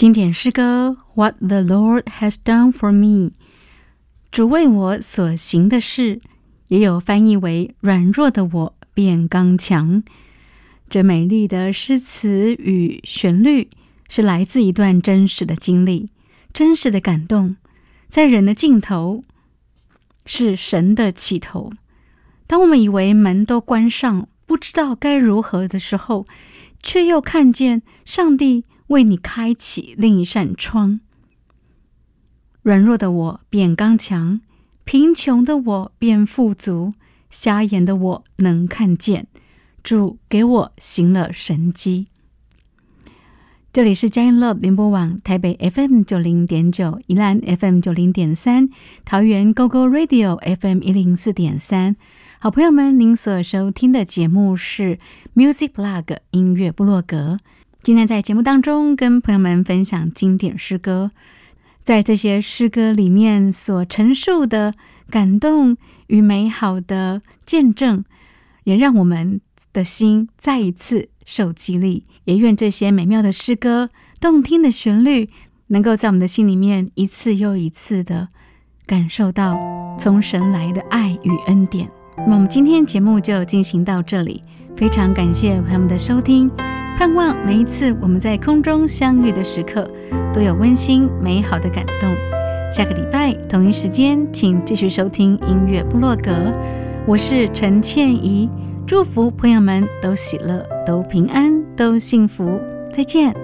经典诗歌 What the Lord has done for me， 主为我所行的事，也有翻译为软弱的我变刚强。这美丽的诗词与旋律是来自一段真实的经历，真实的感动，在人的尽头是神的起头。当我们以为门都关上，不知道该如何的时候，却又看见上帝为你开启另一扇窗。软弱的我变刚强，贫穷的我变富足，瞎眼的我能看见，主给我行了神迹。这里是佳音 Love 联播网台北 FM90.9， 宜兰 FM90.3， 桃园 GoGo Radio FM 104.3。好朋友们，您所收听的节目是 Music Blog 音乐部落格。今天在节目当中跟朋友们分享经典诗歌，在这些诗歌里面所陈述的感动与美好的见证，也让我们的心再一次受激励。也愿这些美妙的诗歌、动听的旋律，能够在我们的心里面一次又一次的感受到从神来的爱与恩典。那么我们今天节目就进行到这里，非常感谢朋友们的收听，盼望每一次我们在空中相遇的时刻都有温馨美好的感动。下个礼拜同一时间请继续收听音乐部落格，我是陈倩怡，祝福朋友们都喜乐，都平安，都幸福，再见。